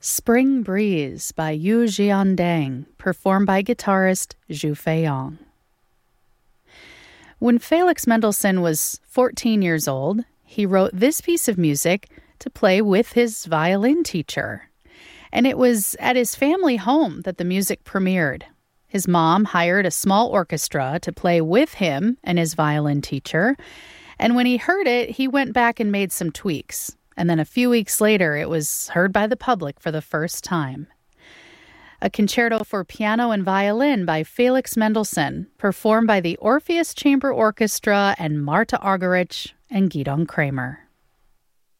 Spring Breeze by Yu Jiandang, performed by guitarist Zhu Feiyang. When Felix Mendelssohn was 14 years old, he wrote this piece of music to play with his violin teacher. And it was at his family home that the music premiered. His mom hired a small orchestra to play with him and his violin teacher. And when he heard it, he went back and made some tweaks. And then a few weeks later, it was heard by the public for the first time. A concerto for piano and violin by Felix Mendelssohn, performed by the Orpheus Chamber Orchestra and Marta Argerich and Gidon Kramer.